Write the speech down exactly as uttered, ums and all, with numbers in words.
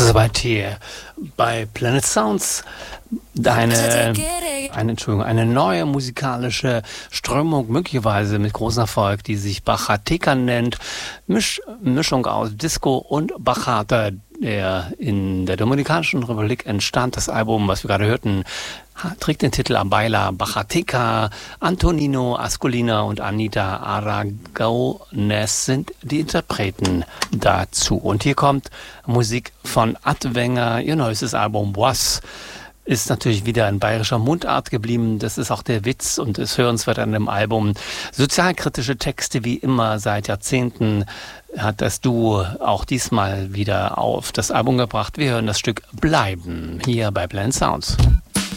ist soweit hier bei Planet Sounds. Eine, eine, Entschuldigung, eine neue musikalische Strömung, möglicherweise mit großem Erfolg, die sich Bachata nennt. Misch, Mischung aus Disco und Bachata, der in der Dominikanischen Republik entstand. Das Album, was wir gerade hörten, trägt den Titel Baila Bachateca. Antonino Ascolina und Anita Aragones sind die Interpreten dazu. Und hier kommt Musik von Adwenger. Ihr neuestes Album Was ist natürlich wieder in bayerischer Mundart geblieben. Das ist auch der Witz und es hörenswert an dem Album. Sozialkritische Texte wie immer seit Jahrzehnten hat das Duo auch diesmal wieder auf das Album gebracht. Wir hören das Stück Bleiben hier bei Planet Sounds.